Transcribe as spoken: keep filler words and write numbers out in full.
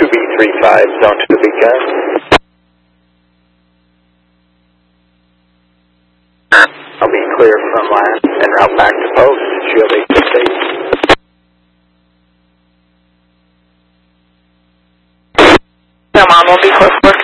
B three five, zone two beacon. I'll be clear from land and route back to post, shield eight six eight. Come on, we'll be clear for